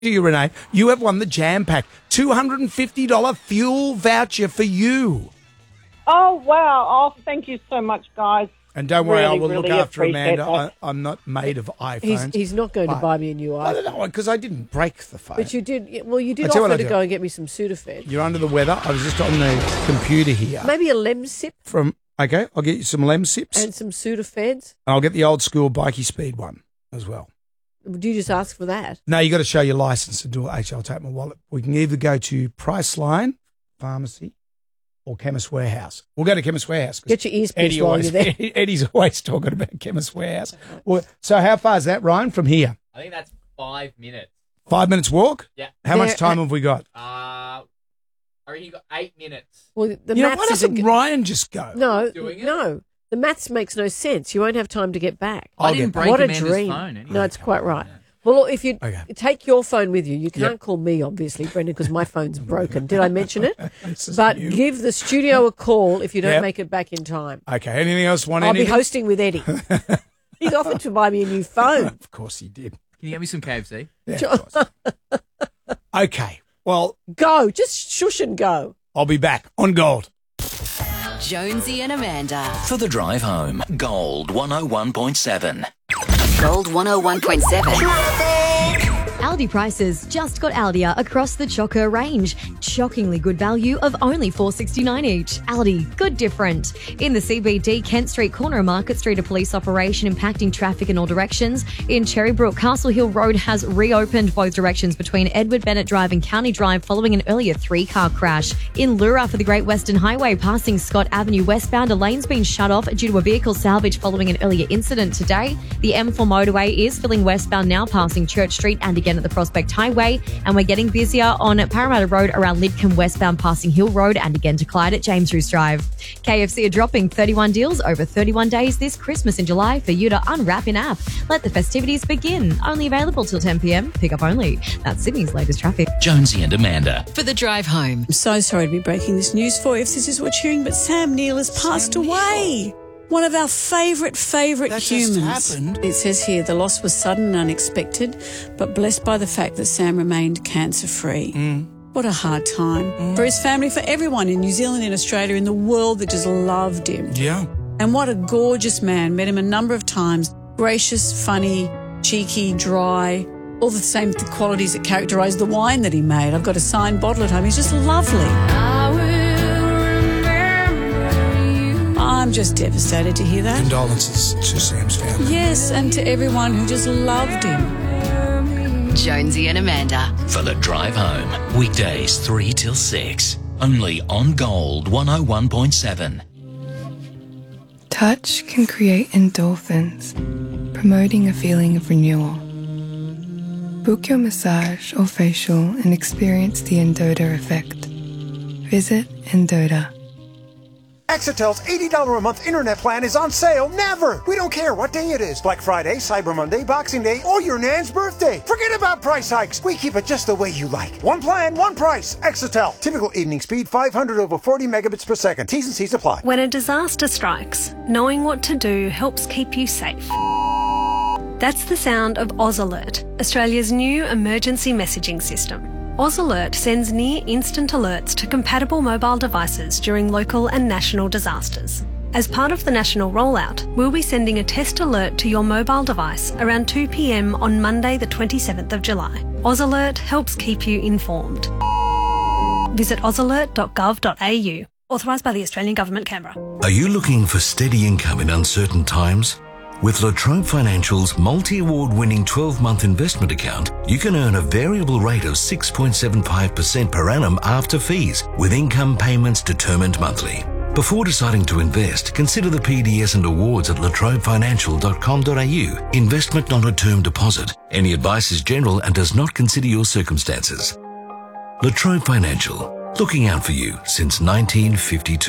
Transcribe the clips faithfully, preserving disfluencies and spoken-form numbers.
you, Renee. You have won the Jam Pack, two hundred fifty dollars fuel voucher for you. Oh, wow. Oh, thank you so much, guys. And don't worry, really, I will really look after Amanda. that. I, I'm not made of iPhones. He's, he's not going to buy me a new I iPhone. don't know, because I didn't break the phone. But you did, well, you did I'll tell you what offer I to do. go and get me some Sudafed. You're under the weather. I was just on the computer here. Maybe a Lemsip From Okay, I'll get you some Lemsips. and some Sudafeds. And I'll get the old school Bikey Speed one as well. Do you just ask for that? No, you got to show your license and do it. Actually, I'll take my wallet. We can either go to Priceline, Pharmacy, or Chemist Warehouse. We'll go to Chemist Warehouse. Get your ears pierced Eddie while always, you're there. Eddie's always talking about Chemist Warehouse. Well, so how far is that, Ryan, from here? I think that's five minutes. Five minutes walk? Yeah. How There- much time have we got? Uh, I reckon you got eight minutes. Well, the you know, maths why isn't doesn't g- Ryan just go? No, Doing it? no. The maths makes no sense. You won't have time to get back. I'll I didn't get back. break What a Amanda's dream. phone anyway. No, it's quite right. Well, if you Okay. take your phone with you, you can't Yep. call me, obviously, Brendan, because my phone's broken. Did I mention it? This is But new. give the studio a call if you don't Yep. make it back in time. Okay, anything else? Want I'll be anything? hosting with Eddie. He's offered to buy me a new phone. Of course he did. Can you get me some K F C? Yeah, of course. Okay, well, Go. Just shush and go. I'll be back on Gold. Jonesy and Amanda. For the drive home, Gold one oh one point seven. Gold one oh one point seven. Aldi prices just got Aldia across the Choco range. Shockingly good value of only four dollars sixty-nine each. Aldi, good different. In the C B D, Kent Street corner of Market Street, a police operation impacting traffic in all directions. In Cherrybrook, Castle Hill Road has reopened both directions between Edward Bennett Drive and County Drive following an earlier three-car crash. In Lura for the Great Western Highway, passing Scott Avenue westbound, a lane's been shut off due to a vehicle salvage following an earlier incident today. The M four motorway is filling westbound now, passing Church Street and again at the Prospect Highway, and we're getting busier on Parramatta Road around Lidcombe westbound, passing Hill Road and again to Clyde at James Roos Drive. K F C are dropping thirty-one deals over thirty-one days this Christmas in July for you to unwrap in app. Let the festivities begin. Only available till ten p.m. Pick up only. That's Sydney's latest traffic. Jonesy and Amanda. For the drive home. I'm so sorry to be breaking this news for you if this is what you're hearing, but Sam Neill has passed away. One of our favourite, favourite That just humans. happened. It says here, the loss was sudden and unexpected, but blessed by the fact that Sam remained cancer-free. Mm. What a hard time. For his family, for everyone in New Zealand, in Australia, in the world that just loved him. Yeah. And what a gorgeous man. Met him a number of times. Gracious, funny, cheeky, dry. All the same qualities that characterise the wine that he made. I've got a signed bottle at home. He's just lovely. I'm just devastated to hear that. Condolences to Sam's family. Yes, and to everyone who just loved him. Jonesy and Amanda. For the drive home, weekdays three till six. Only on Gold one oh one point seven. Touch can create endorphins, promoting a feeling of renewal. Book your massage or facial and experience the Endota effect. Visit Endota. Exitel's eighty dollars a month internet plan is on sale never. We don't care what day it is. Black Friday, Cyber Monday, Boxing Day, or your nan's birthday. Forget about price hikes. We keep it just the way you like. One plan, one price. Exitel. Typical evening speed five hundred over forty megabits per second. T's and C's apply. When a disaster strikes, knowing what to do helps keep you safe. That's the sound of Oz Alert, Australia's new emergency messaging system. Oz Alert sends near-instant alerts to compatible mobile devices during local and national disasters. As part of the national rollout, we'll be sending a test alert to your mobile device around two p.m. on Monday the twenty-seventh of July. Oz Alert helps keep you informed. Visit oz alert dot gov dot a u. Authorised by the Australian Government, Canberra. Are you looking for steady income in uncertain times? With La Trobe Financial's multi-award winning twelve-month investment account, you can earn a variable rate of six point seven five percent per annum after fees, with income payments determined monthly. Before deciding to invest, consider the P D S and awards at la trobe financial dot com dot a u. Investment not a term deposit. Any advice is general and does not consider your circumstances. La Trobe Financial, looking out for you since nineteen fifty-two.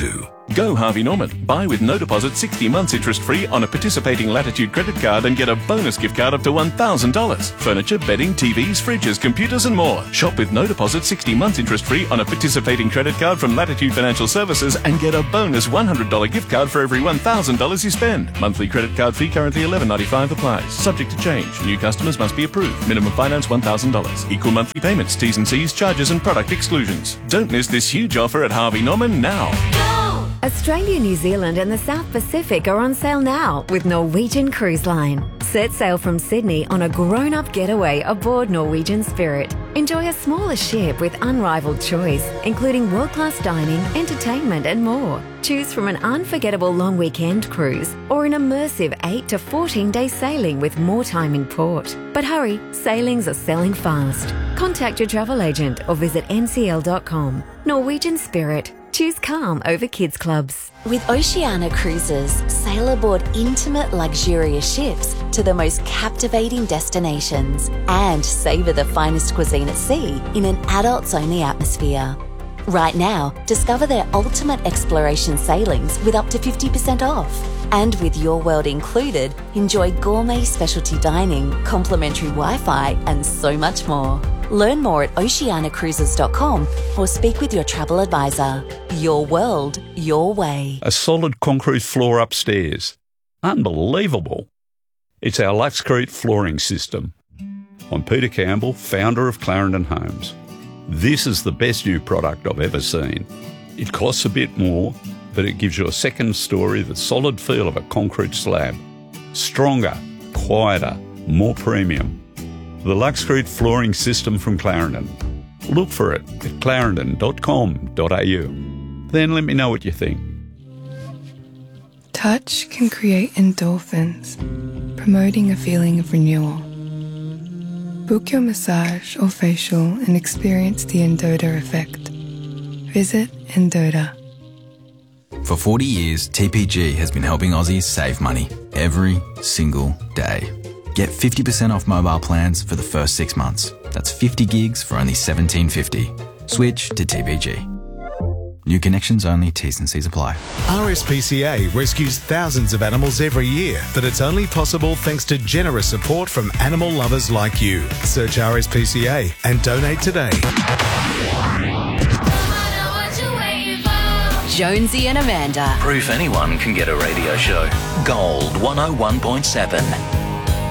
Go Harvey Norman. Buy with no deposit sixty months interest-free on a participating Latitude credit card and get a bonus gift card up to one thousand dollars. Furniture, bedding, T Vs, fridges, computers and more. Shop with no deposit sixty months interest-free on a participating credit card from Latitude Financial Services and get a bonus one hundred dollars gift card for every one thousand dollars you spend. Monthly credit card fee currently eleven ninety-five applies. Subject to change. New customers must be approved. Minimum finance one thousand dollars. Equal monthly payments, T's and C's, charges and product exclusions. Don't miss this huge offer at Harvey Norman now. Australia, New Zealand and the South Pacific are on sale now with Norwegian Cruise Line. Set sail from Sydney on a grown-up getaway aboard Norwegian Spirit. Enjoy a smaller ship with unrivaled choice, including world-class dining, entertainment and more. Choose from an unforgettable long weekend cruise or an immersive eight to fourteen day sailing with more time in port. But hurry, sailings are selling fast. Contact your travel agent or visit n c l dot com. Norwegian Spirit. Choose calm over kids clubs. With Oceania Cruises, sail aboard intimate, luxurious ships to the most captivating destinations and savour the finest cuisine at sea in an adults-only atmosphere. Right now, discover their ultimate exploration sailings with up to fifty percent off. And with Your World included, enjoy gourmet specialty dining, complimentary Wi-Fi and so much more. Learn more at oceania cruises dot com or speak with your travel advisor. Your world, your way. A solid concrete floor upstairs. Unbelievable. It's our Luxcrete flooring system. I'm Peter Campbell, founder of Clarendon Homes. This is the best new product I've ever seen. It costs a bit more, but it gives you a second story, the solid feel of a concrete slab. Stronger, quieter, more premium. The Luxcrete flooring system from Clarendon. Look for it at clarendon dot com dot a u. Then let me know what you think. Touch can create endorphins, promoting a feeling of renewal. Book your massage or facial and experience the Endota effect. Visit Endota. For forty years, T P G has been helping Aussies save money every single day. Get fifty percent off mobile plans for the first six months. That's fifty gigs for only seventeen fifty. Switch to T P G. New connections only, T's and C's apply. R S P C A rescues thousands of animals every year, but it's only possible thanks to generous support from animal lovers like you. Search R S P C A and donate today. Jonesy and Amanda. Proof anyone can get a radio show. Gold one oh one point seven.